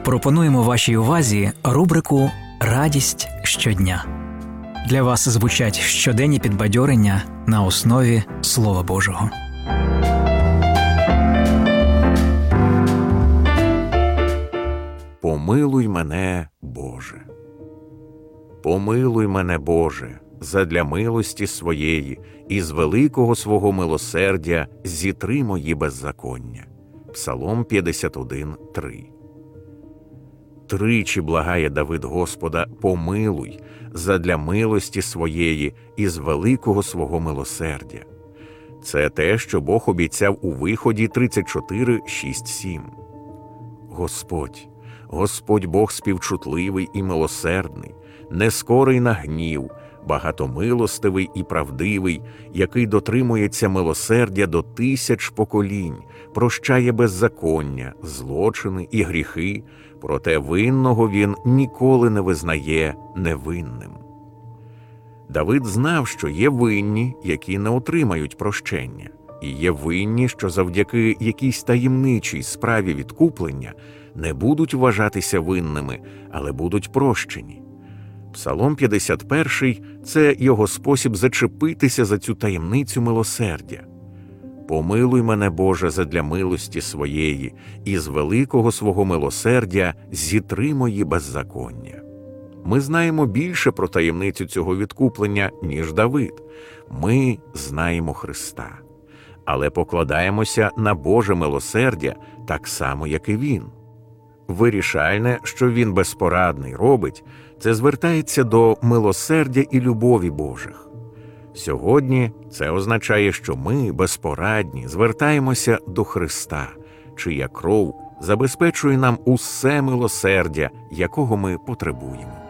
Пропонуємо вашій увазі рубрику «Радість щодня». Для вас звучать щоденні підбадьорення на основі Слова Божого. Помилуй мене, Боже. Помилуй мене, Боже, задля милості своєї і з великого свого милосердя зітри мої беззаконня. Псалом 51:3. Тричі благає Давид Господа: помилуй задля милості своєї і з великого свого милосердя. Це те, що Бог обіцяв у Виході 34:6-7. Господь Бог співчутливий і милосердний, не скорий на гнів, багатомилостивий і правдивий, який дотримується милосердя до 1000 поколінь, прощає беззаконня, злочини і гріхи, проте винного він ніколи не визнає невинним. Давид знав, що є винні, які не отримають прощення, і є винні, що завдяки якійсь таємничій справі відкуплення не будуть вважатися винними, але будуть прощені. Псалом 51 – це його спосіб зачепитися за цю таємницю милосердя. «Помилуй мене, Боже, задля милості своєї, і з великого свого милосердя зітри мої беззаконня». Ми знаємо більше про таємницю цього відкуплення, ніж Давид. Ми знаємо Христа. Але покладаємося на Боже милосердя так само, як і Він. Вирішальне, що Він безпорадний робить, це звертається до милосердя і любові Божих. Сьогодні це означає, що ми, безпорадні, звертаємося до Христа, чия кров забезпечує нам усе милосердя, якого ми потребуємо.